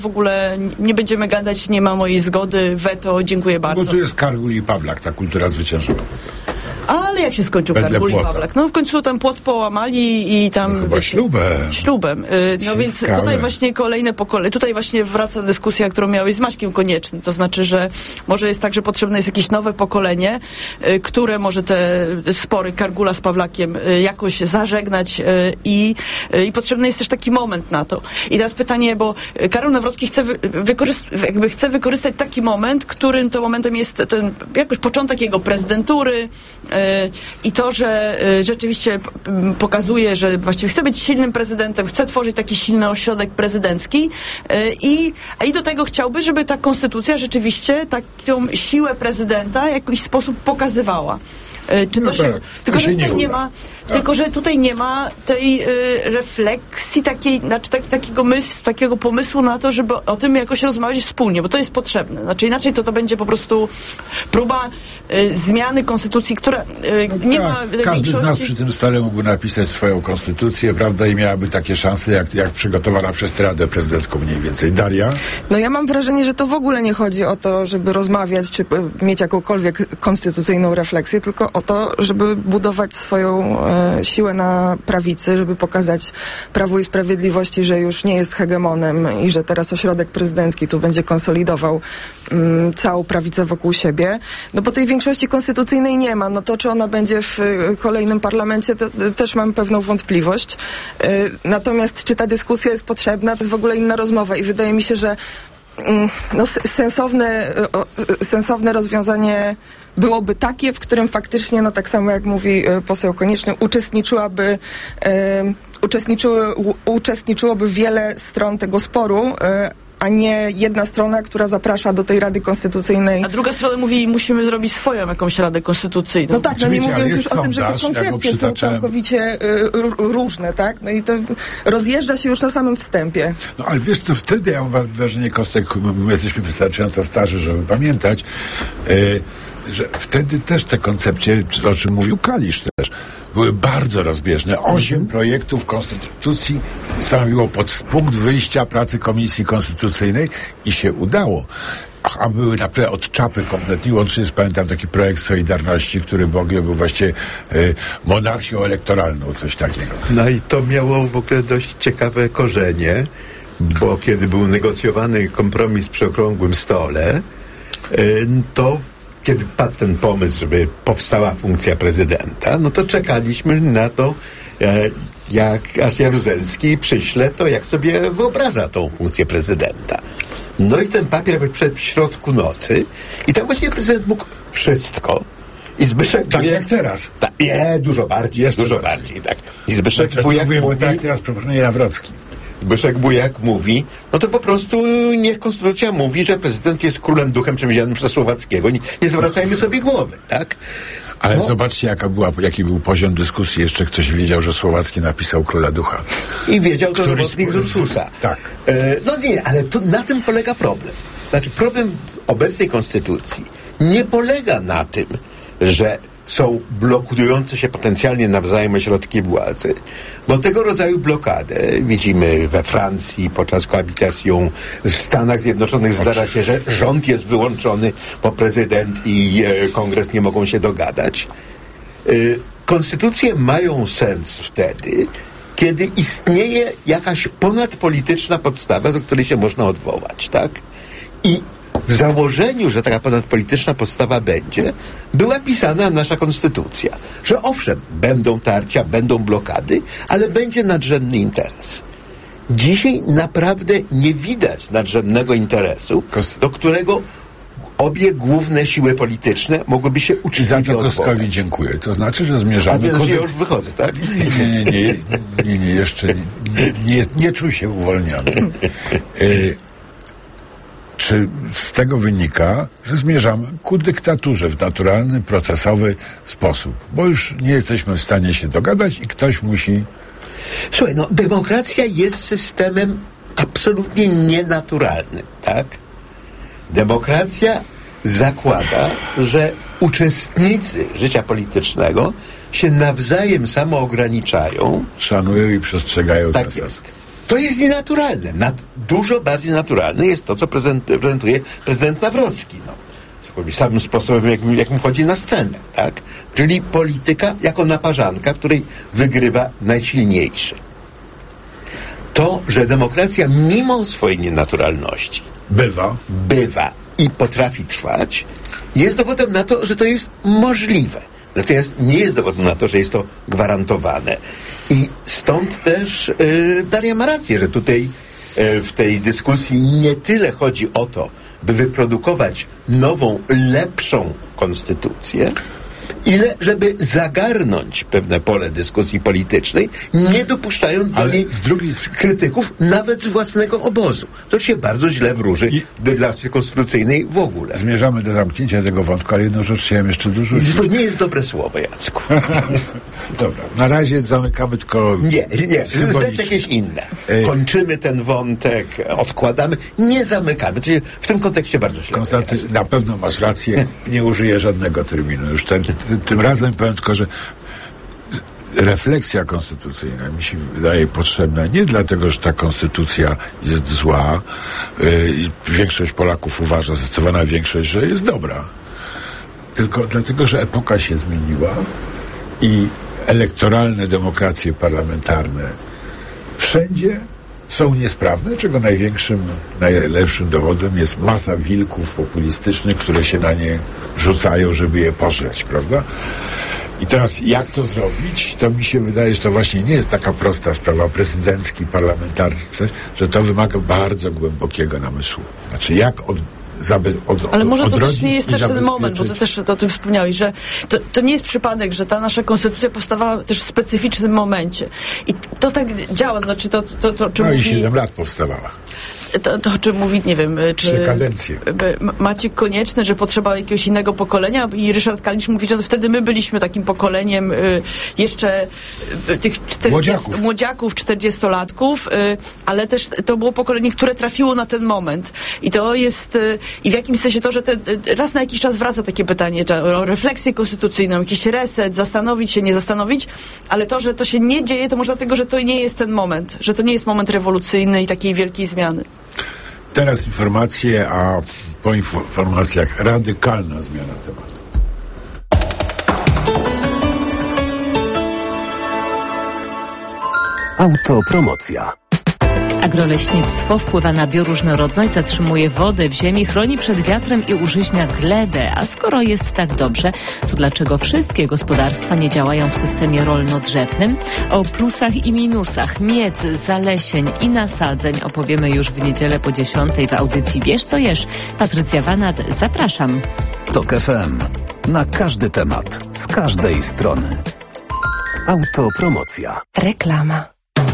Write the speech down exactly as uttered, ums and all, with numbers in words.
w ogóle nie będziemy gadać, nie ma mojej zgody, weto, dziękuję bardzo. Bo tu jest Kargul i Pawlak, ta kultura zwyciężyła. Ale jak się skończył Kargul i Pawlak? No w końcu ten płot połamali i tam... No chyba wiecie, ślubem. Ślubem. No więc tutaj właśnie kolejne pokolenie, tutaj właśnie wraca dyskusja, którą miałeś z Maćkiem Koniecznym. To znaczy, że może jest tak, że potrzebne jest jakieś nowe pokolenie, które może te spory Kargula z Pawlakiem jakoś zażegnać i, i potrzebny jest też taki moment na to. I teraz pytanie, bo Karol Nawrocki chce, wykoryst- jakby chce wykorzystać taki moment, którym to momentem jest ten jakoś początek jego prezydentury, i to, że rzeczywiście pokazuje, że właściwie chce być silnym prezydentem, chce tworzyć taki silny ośrodek prezydencki i, a i do tego chciałby, żeby ta konstytucja rzeczywiście taką siłę prezydenta w jakiś sposób pokazywała. Czy to no się, tak, tylko, to że się tutaj nie, nie ma, tak. tylko, że tutaj nie ma tej y, refleksji, takiej, znaczy tak, takiego, mysł, takiego pomysłu na to, żeby o tym jakoś rozmawiać wspólnie, bo to jest potrzebne. Znaczy inaczej to to będzie po prostu próba y, zmiany konstytucji, która y, no nie tak. ma Każdy większości... z nas przy tym stole mógłby napisać swoją konstytucję, prawda, i miałaby takie szanse, jak, jak przygotowana przez tę Radę Prezydencką mniej więcej. Daria? No ja mam wrażenie, że to w ogóle nie chodzi o to, żeby rozmawiać, czy mieć jakąkolwiek konstytucyjną refleksję, tylko o to, żeby budować swoją e, siłę na prawicy, żeby pokazać Prawu i Sprawiedliwości, że już nie jest hegemonem i że teraz ośrodek prezydencki tu będzie konsolidował mm, całą prawicę wokół siebie. No bo tej większości konstytucyjnej nie ma. No to, czy ona będzie w y, kolejnym parlamencie, to, y, też mam pewną wątpliwość. Y, natomiast czy ta dyskusja jest potrzebna, to jest w ogóle inna rozmowa i wydaje mi się, że no, sensowne, sensowne rozwiązanie byłoby takie, w którym faktycznie, no tak samo jak mówi poseł Konieczny, uczestniczyłaby, e, uczestniczyły, u, uczestniczyłoby wiele stron tego sporu, e, a nie jedna strona, która zaprasza do tej Rady Konstytucyjnej. A druga strona mówi, musimy zrobić swoją jakąś Radę Konstytucyjną. No tak, no nie mówiąc już o tym, że te sondaż, koncepcje są całkowicie y, różne, tak? No i to rozjeżdża się już na samym wstępie. No ale wiesz, to wtedy ja mam wrażenie, Kostek, my jesteśmy wystarczająco starzy, żeby pamiętać, y, że wtedy też te koncepcje, o czym mówił Kalisz też, były bardzo rozbieżne. Osiem mm. projektów konstytucji stanowiło pod punkt wyjścia pracy Komisji Konstytucyjnej i się udało. A były naprawdę od czapy kompletnie, łącznie z, pamiętam, taki projekt Solidarności, który w ogóle był właściwie y, monarchią elektoralną, coś takiego. No i to miało w ogóle dość ciekawe korzenie, bo kiedy był negocjowany kompromis przy okrągłym stole, y, to kiedy padł ten pomysł, żeby powstała funkcja prezydenta, no to czekaliśmy na to, e, jak aż Jaruzelski przyśle to, jak sobie wyobraża tą funkcję prezydenta. No i ten papier jakby przed w środku nocy i tam właśnie prezydent mógł wszystko. I Zbyszek tak Bujak, jak teraz. Ta, nie, dużo bardziej, jest dużo bardziej. bardziej, tak. I Zbyszek tak, Bujak mówię, mówi... Tak, teraz proponuje Nawrocki. Zbyszek Bujak mówi, no to po prostu niech konstytucja mówi, że prezydent jest królem duchem przewiezianym przez Słowackiego. Nie, nie zwracajmy sobie głowy, tak? Ale no. Zobaczcie, jaka była, jaki był poziom dyskusji. Jeszcze ktoś wiedział, że Słowacki napisał Króla Ducha. I wiedział to robotnik z Ursusa. Tak. E, no nie, ale to, na tym polega problem. Znaczy problem obecnej konstytucji nie polega na tym, że są blokujące się potencjalnie nawzajem ośrodki władzy, bo tego rodzaju blokadę widzimy we Francji podczas koabitacji, w Stanach Zjednoczonych zdarza się, że rząd jest wyłączony, bo prezydent i e, kongres nie mogą się dogadać. E, konstytucje mają sens wtedy, kiedy istnieje jakaś ponadpolityczna podstawa, do której się można odwołać, tak? I w założeniu, że taka ponadpolityczna podstawa będzie, była pisana nasza konstytucja. Że owszem, będą tarcia, będą blokady, ale będzie nadrzędny interes. Dzisiaj naprawdę nie widać nadrzędnego interesu, do którego obie główne siły polityczne mogłyby się uczciwie I za to Kostkowi odwołać. dziękuję. To znaczy, że zmierzamy... A ty, kodeks... ja już wychodzę, tak? Nie, nie, nie, nie, nie, nie jeszcze nie, nie, nie, nie czuł się uwolniony. Y- Czy z tego wynika, że zmierzamy ku dyktaturze w naturalny, procesowy sposób? Bo już nie jesteśmy w stanie się dogadać i ktoś musi... Słuchaj, no demokracja jest systemem absolutnie nienaturalnym, tak? Demokracja zakłada, że uczestnicy życia politycznego się nawzajem samoograniczają. Szanują i przestrzegają Tak zasad. jest. To jest nienaturalne. Nat- dużo bardziej naturalne jest to, co prezent- prezentuje prezydent Nawrocki. No. Samym sposobem, jak, jak mu chodzi na scenę, tak? Czyli polityka jako naparzanka, w której wygrywa najsilniejszy. To, że demokracja mimo swojej nienaturalności Bywa. bywa i potrafi trwać, jest dowodem na to, że to jest możliwe. Natomiast nie jest dowodem na to, że jest to gwarantowane. I stąd też yy, Daria ma rację, że tutaj yy, w tej dyskusji nie tyle chodzi o to, by wyprodukować nową, lepszą konstytucję, ile żeby zagarnąć pewne pole dyskusji politycznej, nie dopuszczając do niej z drugiej krytyków nawet z własnego obozu. To się bardzo źle wróży I... dla konstytucyjnej w ogóle. Zmierzamy do zamknięcia tego wątku, ale jedną rzecz chciałem jeszcze dużo... To nie jest dobre słowo, Jacku. Dobra, na razie zamykamy tylko... Nie, nie, zdać jakieś inne. Kończymy ten wątek, odkładamy, nie zamykamy. Czyli w tym kontekście bardzo źle. Konstanty, na pewno masz rację, nie użyję żadnego terminu. Już ten, tym, tym razem powiem tylko, że refleksja konstytucyjna mi się wydaje potrzebna nie dlatego, że ta konstytucja jest zła i yy, większość Polaków uważa, zdecydowana większość, że jest dobra. Tylko dlatego, że epoka się zmieniła i elektoralne demokracje parlamentarne wszędzie są niesprawne, czego największym, najlepszym dowodem jest masa wilków populistycznych, które się na nie rzucają, żeby je pożreć, prawda? I teraz jak to zrobić? To mi się wydaje, że to właśnie nie jest taka prosta sprawa, prezydencki, parlamentarny, że to wymaga bardzo głębokiego namysłu. Znaczy jak od Zabe- od, Ale może to też nie jest też ten zabezpieczyć. moment, bo to też o tym wspomniałeś, że to, to nie jest przypadek, że ta nasza konstytucja powstawała też w specyficznym momencie. I to tak działa, znaczy to, to, to czym No mówi... i siedem lat powstawała. To, to, o czym mówi, nie wiem, czy Trzy kadencje. Maciek Konieczny, że potrzeba jakiegoś innego pokolenia i Ryszard Kalisz mówi, że wtedy my byliśmy takim pokoleniem y, jeszcze y, tych czterdziestu, młodziaków, czterdziestolatków, y, ale też to było pokolenie, które trafiło na ten moment. I to jest, y, i w jakimś sensie to, że te, y, raz na jakiś czas wraca takie pytanie o refleksję konstytucyjną, jakiś reset, zastanowić się, nie zastanowić, ale to, że to się nie dzieje, to może dlatego, że to nie jest ten moment, że to nie jest moment rewolucyjny i takiej wielkiej zmiany. Teraz informacje, a po informacjach radykalna zmiana tematu. Autopromocja. Agroleśnictwo wpływa na bioróżnorodność, zatrzymuje wodę w ziemi, chroni przed wiatrem i użyźnia glebę. A skoro jest tak dobrze, to dlaczego wszystkie gospodarstwa nie działają w systemie rolno-drzewnym? O plusach i minusach miedz, zalesień i nasadzeń opowiemy już w niedzielę po dziesiątej w audycji Wiesz co jesz. Patrycja Wanat, zapraszam. Tok F M. Na każdy temat, z każdej strony. Autopromocja. Reklama.